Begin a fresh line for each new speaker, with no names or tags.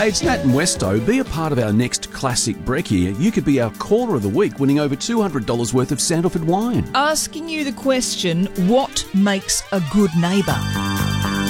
Hey, it's Nat and Westo. Be a part of our next classic brekkie. You could be our caller of the week, winning over $200 worth of Sandalford wine.
Asking you the question, what makes a good neighbour?